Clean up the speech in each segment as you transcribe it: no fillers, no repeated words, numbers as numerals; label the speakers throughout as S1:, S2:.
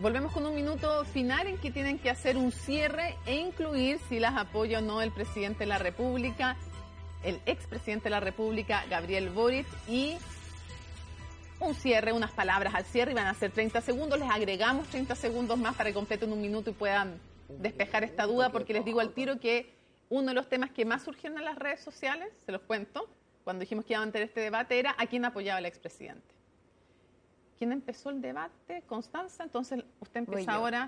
S1: Volvemos con un minuto final en que tienen que hacer un cierre e incluir si las apoya o no el presidente de la República, el expresidente de la República, Gabriel Boric, y un cierre, unas palabras al cierre, y van a ser 30 segundos, les agregamos 30 segundos más para que completen un minuto y puedan despejar esta duda, porque les digo al tiro que uno de los temas que más surgieron en las redes sociales, se los cuento, cuando dijimos que iban a tener este debate, era a quién apoyaba el expresidente. ¿Quién empezó el debate? Constanza. Entonces, usted empieza ahora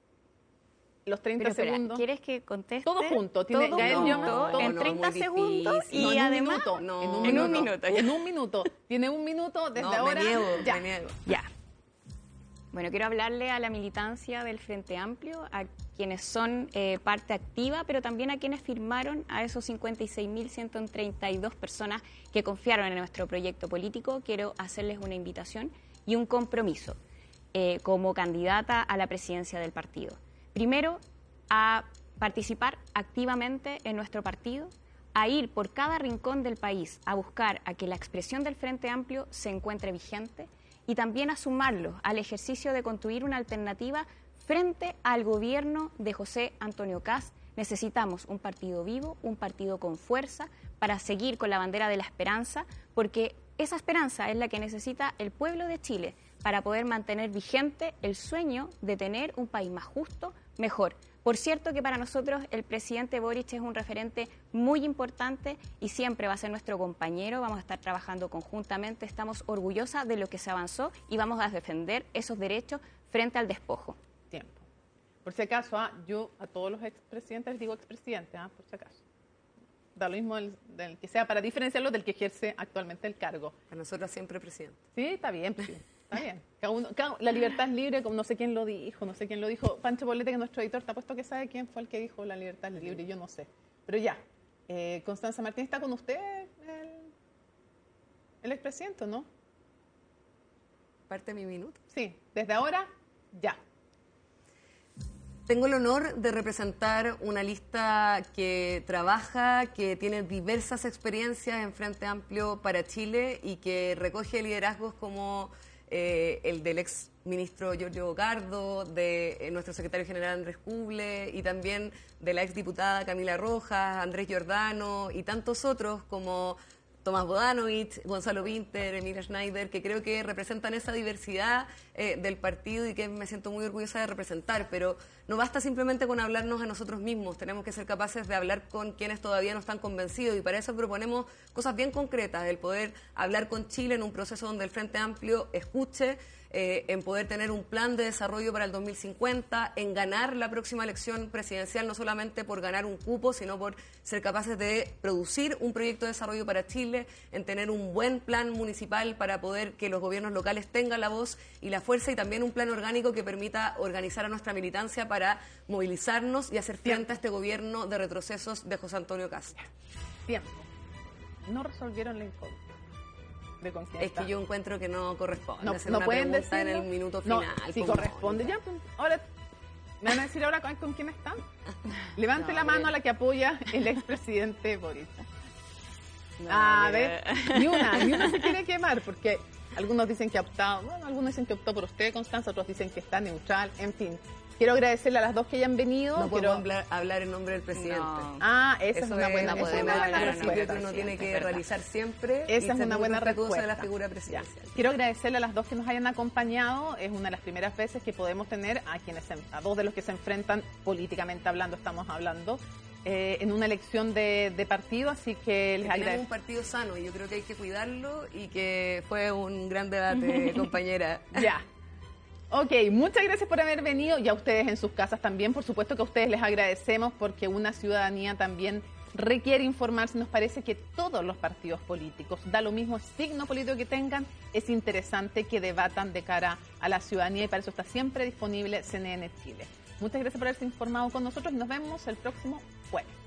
S1: los 30 segundos.
S2: ¿Quieres que conteste?
S1: Todo junto. Tiene
S2: en 30 segundos
S1: y
S2: y
S1: además
S2: en un minuto.
S1: En un minuto. Tiene un minuto desde ahora.
S2: Me niego. Ya. Bueno, quiero hablarle a la militancia del Frente Amplio, a quienes son parte activa, pero también a quienes firmaron, a esos 56.132 personas que confiaron en nuestro proyecto político. Quiero hacerles una invitación y un compromiso como candidata a la presidencia del partido. Primero, a participar activamente en nuestro partido, a ir por cada rincón del país a buscar a que la expresión del Frente Amplio se encuentre vigente y también a sumarlo al ejercicio de construir una alternativa frente al gobierno de José Antonio Kast. Necesitamos un partido vivo, un partido con fuerza para seguir con la bandera de la esperanza, porque esa esperanza es la que necesita el pueblo de Chile para poder mantener vigente el sueño de tener un país más justo, mejor. Por cierto que para nosotros el presidente Boric es un referente muy importante y siempre va a ser nuestro compañero, vamos a estar trabajando conjuntamente, estamos orgullosas de lo que se avanzó y vamos a defender esos derechos frente al despojo.
S1: Tiempo. Por si acaso, yo a todos los expresidentes les digo expresidente, por si acaso. Da lo mismo del que sea, para diferenciarlo del que ejerce actualmente el cargo.
S3: A nosotros siempre presidente.
S1: Sí, está bien, sí, está bien. La libertad es libre, como no sé quién lo dijo. Pancho Poblete, que es nuestro editor, te apuesto que sabe quién fue el que dijo la libertad es libre, yo no sé. Pero ya, Constanza Martín, ¿está con usted el expresidente, no?
S3: ¿Parte de mi minuto?
S1: Sí, desde ahora, ya.
S3: Tengo el honor de representar una lista que trabaja, que tiene diversas experiencias en Frente Amplio para Chile y que recoge liderazgos como el del ex ministro Giorgio Bocardo, de nuestro secretario general Andrés Cuble y también de la ex diputada Camila Rojas, Andrés Giordano y tantos otros como Tomás Bodanovich, Gonzalo Winter, Emilia Schneider, que creo que representan esa diversidad del partido y que me siento muy orgullosa de representar, pero no basta simplemente con hablarnos a nosotros mismos, tenemos que ser capaces de hablar con quienes todavía no están convencidos y para eso proponemos cosas bien concretas, el poder hablar con Chile en un proceso donde el Frente Amplio escuche, en poder tener un plan de desarrollo para el 2050, en ganar la próxima elección presidencial, no solamente por ganar un cupo, sino por ser capaces de producir un proyecto de desarrollo para Chile, en tener un buen plan municipal para poder que los gobiernos locales tengan la voz y la fuerza y también un plan orgánico que permita organizar a nuestra militancia para movilizarnos y hacer frente a este gobierno de retrocesos de José Antonio Kast.
S1: Tiempo. No resolvieron la incógnita.
S3: Es que yo encuentro que no corresponde hacer
S1: no
S3: una
S1: pueden
S3: pregunta
S1: decirlo
S3: en el minuto final.
S1: Sí corresponde. Ya, pues, ahora, ¿me van a decir ahora con quién están? Levante la mano a la que apoya el expresidente Boric. A ver, ni una se quiere quemar, porque algunos dicen que ha optado, algunos dicen que optó por usted, Constanza, otros dicen que está neutral, en fin. Quiero agradecerle a las dos que hayan venido.
S3: No puedo hablar en nombre del presidente.
S2: No.
S1: Esa es una buena respuesta.
S3: Que uno tiene que realizar siempre.
S1: Esa es una buena respuesta
S3: de la figura presidencial.
S1: Quiero agradecerle a las dos que nos hayan acompañado. Es una de las primeras veces que podemos tener a dos de los que se enfrentan políticamente hablando, estamos hablando, en una elección de partido, así que les agradezco.
S3: Tenemos un partido sano y yo creo que hay que cuidarlo y que fue un gran debate, compañera.
S1: Ya. Ok, muchas gracias por haber venido y a ustedes en sus casas también. Por supuesto que a ustedes les agradecemos porque una ciudadanía también requiere informarse. Nos parece que todos los partidos políticos, da lo mismo el signo político que tengan, es interesante que debatan de cara a la ciudadanía y para eso está siempre disponible CNN Chile. Muchas gracias por haberse informado con nosotros y nos vemos el próximo jueves.